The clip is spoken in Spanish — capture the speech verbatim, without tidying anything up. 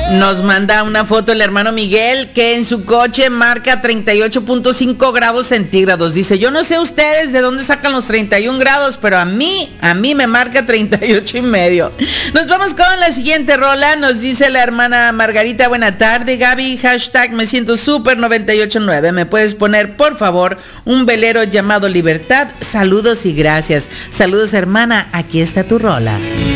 Nos manda una foto el hermano Miguel que en su coche marca treinta y ocho punto cinco grados centígrados. Dice, yo no sé ustedes de dónde sacan los treinta y un grados, pero a mí, a mí me marca treinta y ocho y medio. Nos vamos con la siguiente rola. Nos dice la hermana Margarita, buena tarde, Gaby, hashtag me siento súper noventa y ocho nueve. ¿Me puedes poner, por favor, un velero llamado Libertad? Saludos y gracias. Saludos, hermana, aquí está tu rola.